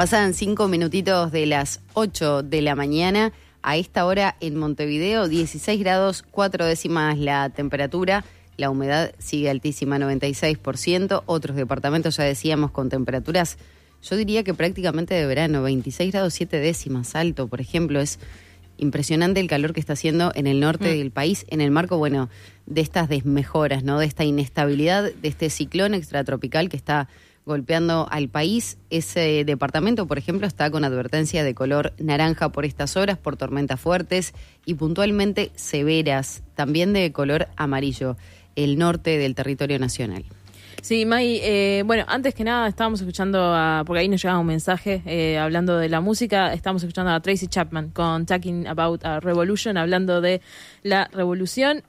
Pasan 5 minutitos de las 8 de la mañana. A esta hora en Montevideo, 16 grados 4 décimas la temperatura. La humedad sigue altísima, 96%. Otros departamentos, ya decíamos, con temperaturas, yo diría que prácticamente de verano, 26 grados 7 décimas, alto, por ejemplo. Es impresionante el calor que está haciendo en el norte del país, en el marco, bueno, de estas desmejoras, ¿no? De esta inestabilidad, de este ciclón extratropical que está golpeando al país. Ese departamento, por ejemplo, está con advertencia de color naranja por estas horas, por tormentas fuertes y puntualmente severas, también de color amarillo, el norte del territorio nacional. Sí, May, bueno, antes que nada estábamos escuchando, porque ahí nos llegaba un mensaje hablando de la música, estábamos escuchando a Tracy Chapman con Talking About a Revolution, hablando de la revolución.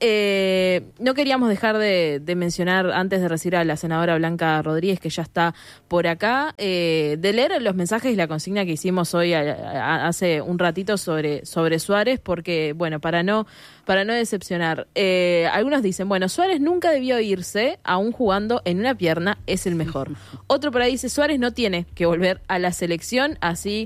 No queríamos dejar de mencionar, antes de recibir a la senadora Blanca Rodríguez, que ya está por acá, de leer los mensajes y la consigna que hicimos hoy hace un ratito sobre Suárez, porque, bueno, para no decepcionar. Algunos dicen, bueno, Suárez nunca debió irse, aún jugando en una pierna, es el mejor. Otro por ahí dice, Suárez no tiene que volver a la selección así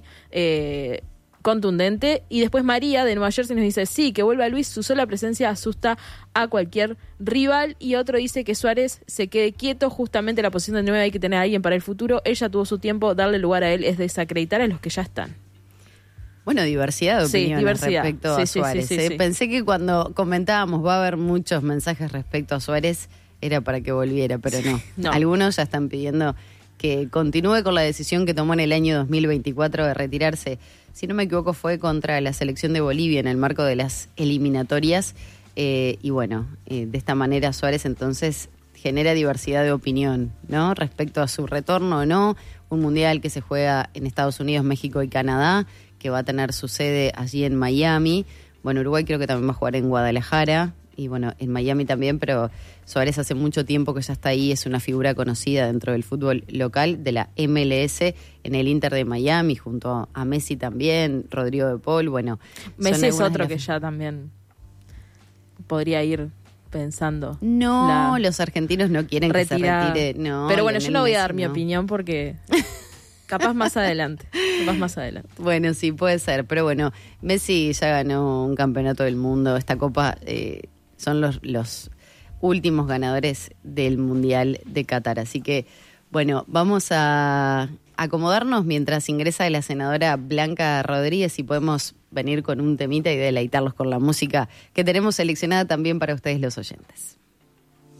contundente. Y después María de Nueva Jersey nos dice, sí, que vuelva Luis, su sola presencia asusta a cualquier rival. Y otro dice que Suárez se quede quieto, justamente la posición de 9 hay que tener a alguien para el futuro. Ella tuvo su tiempo, darle lugar a él es desacreditar a los que ya están. Bueno, diversidad de opiniones respecto a Suárez. Sí. Pensé que cuando comentábamos va a haber muchos mensajes respecto a Suárez, era para que volviera, pero no. Algunos ya están pidiendo que continúe con la decisión que tomó en el año 2024 de retirarse. Si no me equivoco, fue contra la selección de Bolivia en el marco de las eliminatorias. Y bueno, de esta manera Suárez entonces genera diversidad de opinión, ¿no? Respecto a su retorno o no. Un mundial que se juega en Estados Unidos, México y Canadá, que va a tener su sede allí en Miami. Bueno, Uruguay creo que también va a jugar en Guadalajara y bueno, en Miami también, pero Suárez hace mucho tiempo que ya está ahí, es una figura conocida dentro del fútbol local de la MLS en el Inter de Miami, junto a Messi también, Rodrigo de Paul, bueno. Messi es otro que ya también podría ir pensando. No, los argentinos no quieren que se retire. No, pero bueno, yo no voy a dar mi opinión porque... Capaz más adelante. Bueno, sí, puede ser. Pero bueno, Messi ya ganó un campeonato del mundo. Esta copa son los últimos ganadores del Mundial de Qatar. Así que, bueno, vamos a acomodarnos mientras ingresa la senadora Blanca Rodríguez y podemos venir con un temita y deleitarlos con la música que tenemos seleccionada también para ustedes los oyentes.